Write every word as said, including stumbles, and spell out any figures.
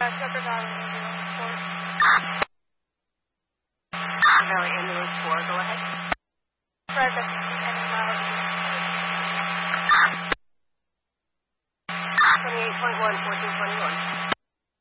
Tucker Valley Ambulance Corps. Tucker Valley Ambulance Corps, go ahead. Fred, that's any miles. twenty-eight point one, fourteen twenty-one.